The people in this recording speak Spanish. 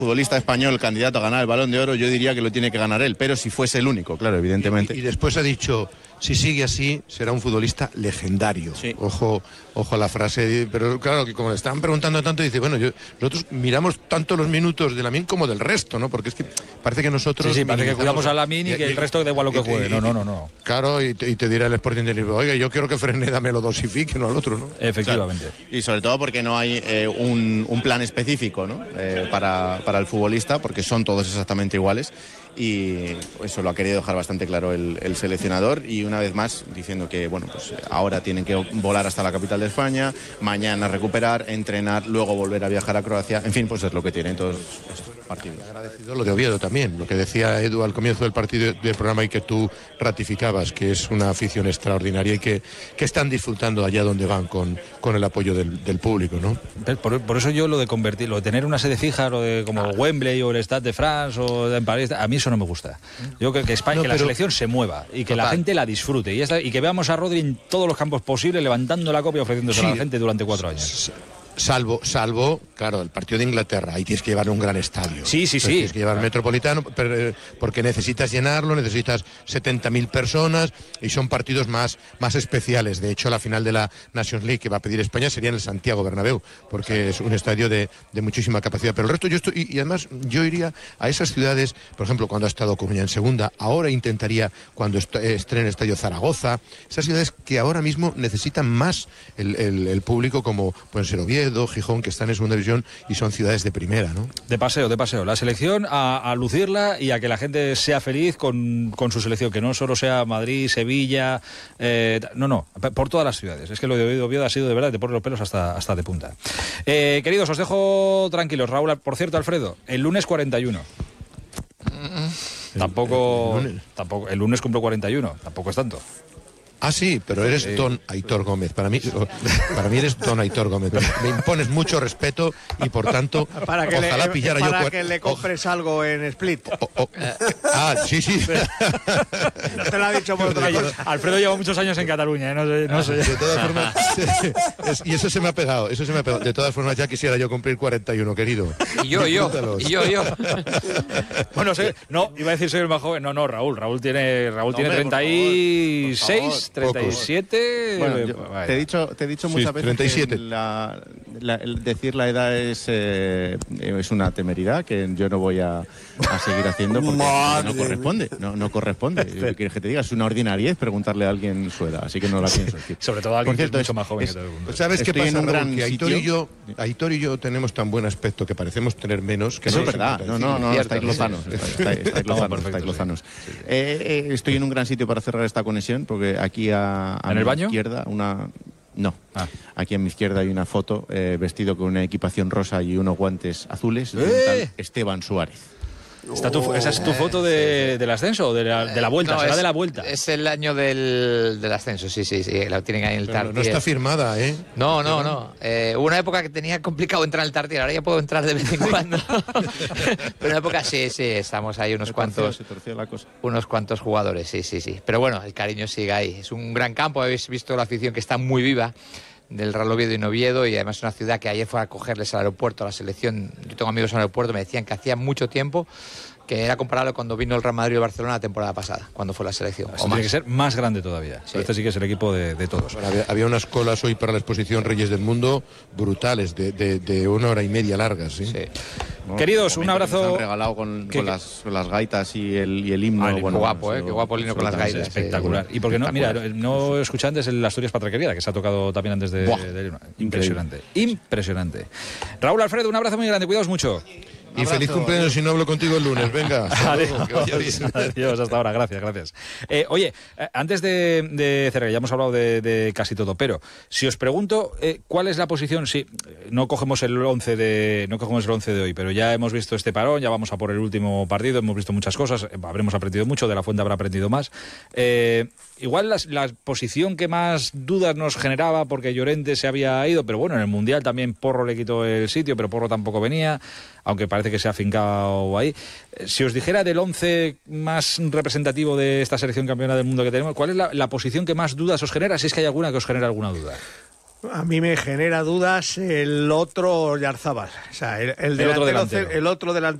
futbolista español candidato a ganar el Balón de Oro, yo diría que lo tiene que ganar él, pero si fuese el único, claro, evidentemente. Y después ha dicho, si sigue así, será un futbolista legendario. Sí. Ojo a la frase, pero claro, que como le estaban preguntando tanto, dice, bueno, nosotros miramos tanto los minutos de Lamine como del resto, ¿no? Porque es que parece que nosotros... Sí, parece que cuidamos a Lamine y que el resto da igual lo que juegue. No. Claro, y te dirá el Sporting de Lisboa, oiga, yo quiero que Freneda me lo dosifique, no al otro, ¿no? Efectivamente. Claro. Y sobre todo porque no hay un plan específico, ¿no? Para el futbolista, porque son todos exactamente iguales, y eso lo ha querido dejar bastante claro el seleccionador, y una vez más diciendo que bueno, pues ahora tienen que volar hasta la capital de España, mañana recuperar, entrenar, luego volver a viajar a Croacia, en fin, pues es lo que tienen todos estos partidos. Agradecido lo de Oviedo también, lo que decía Edu al comienzo del partido del programa y que tú ratificabas, que es una afición extraordinaria y que están disfrutando allá donde van con el apoyo del público, ¿no? Por eso yo lo de convertir, lo de tener una sede fija, lo de como Wembley o el Stade de France o en París, a mí eso no me gusta. Yo creo que España, que la selección se mueva y que la gente la disfrute y que veamos a Rodri en todos los campos posibles levantando la copa y ofreciéndose a la gente durante 4 años. Salvo, claro, el partido de Inglaterra, ahí tienes que llevar un gran estadio. Sí. Tienes que llevar Metropolitano, porque necesitas llenarlo, necesitas 70.000 personas y son partidos más especiales. De hecho, la final de la Nations League que va a pedir España sería en el Santiago Bernabéu, porque es un estadio de muchísima capacidad. Pero el resto y además yo iría a esas ciudades, por ejemplo, cuando ha estado Coruña en segunda, ahora intentaría cuando estrene el estadio Zaragoza, esas ciudades que ahora mismo necesitan más el público, como pueden ser Oviedo, Gijón, que están en segunda división y son ciudades de primera, ¿no? De paseo. La selección a lucirla y a que la gente sea feliz con su selección, que no solo sea Madrid, Sevilla, por todas las ciudades. Es que lo de Oviedo ha sido de verdad de poner los pelos hasta de punta. Queridos, os dejo tranquilos. Raúl, por cierto, Alfredo, el lunes 41. Tampoco, el lunes cumplo 41, tampoco es tanto. Ah, sí, pero eres Don Aitor Gómez. Para mí eres Don Aitor Gómez. Me impones mucho respeto y, por tanto, ojalá pillara yo... Para que le compres algo en Split. Sí. No te lo ha dicho por otra cosa. Alfredo lleva muchos años en Cataluña, no sé. De todas formas, y eso se me ha pegado. De todas formas, ya quisiera yo cumplir 41, querido. Y yo. Bueno, iba a decir soy el más joven. No, Raúl tiene 36... 37. Bueno, te he dicho muchas veces 37. Que decir la edad es una temeridad que yo no voy a seguir haciendo porque no corresponde. No corresponde. ¿Qué quieres que te diga? Es una ordinariez preguntarle a alguien su edad, así que no la pienso decir. Sobre todo a alguien que es mucho más joven que todo el mundo. ¿Sabes qué pasa, Raúl? Que Aitor y yo tenemos tan buen aspecto que parecemos tener menos. Que eso es verdad. No, estáis lozanos. Estáis lozanos. Estoy en un gran sitio para cerrar esta conexión porque aquí a mi izquierda aquí a mi izquierda hay una foto vestido con una equipación rosa y unos guantes azules de un tal Esteban Suárez. ¿Esa es tu foto del ascenso o de la vuelta? ¿Será de la vuelta? Es el año del ascenso, sí, la tienen ahí en el Tartier. No está firmada, ¿eh? No. Hubo una época que tenía complicado entrar al Tartier, ahora ya puedo entrar de vez en cuando. Pero en una época sí, estamos ahí unos cuantos jugadores, sí. Pero bueno, el cariño sigue ahí. Es un gran campo, habéis visto la afición que está muy viva del Real Oviedo y Noviedo, y además es una ciudad que ayer fue a acogerles al aeropuerto, a la selección. Yo tengo amigos en el aeropuerto, me decían que hacía mucho tiempo, que era comparable cuando vino el Real Madrid y el Barcelona la temporada pasada, cuando fue la selección. Tiene que ser más grande todavía. Sí. Este sí que es el equipo de todos. Bueno, había unas colas hoy para la exposición Reyes del Mundo brutales, de 1 hora y media largas. ¿Sí? No, queridos, un abrazo. Nos han regalado con las gaitas y el himno. Qué guapo, qué guapo el himno con las gaitas. Espectacular. Y porque no escuché antes el Asturias Patria Querida, que se ha tocado también antes de Impresionante. Raúl, Alfredo, un abrazo muy grande, cuidaos mucho. Y feliz cumpleaños si no hablo contigo el lunes. Venga. Adiós, hasta ahora. Gracias. Oye, antes de cerrar, ya hemos hablado de casi todo, pero si os pregunto cuál es la posición, no cogemos el 11 de hoy, pero ya hemos visto este parón, ya vamos a por el último partido, hemos visto muchas cosas, habremos aprendido mucho, De la Fuente habrá aprendido más. Igual la posición que más dudas nos generaba, porque Llorente se había ido, pero bueno, en el Mundial también Porro le quitó el sitio, pero Porro tampoco venía, aunque parece que se ha afincado ahí. Si os dijera del 11 más representativo de esta selección campeona del mundo que tenemos, ¿cuál es la posición que más dudas os genera? Si es que hay alguna que os genera alguna duda. A mí me genera dudas el otro Yarzábal. O sea, el otro delantero. El otro delantero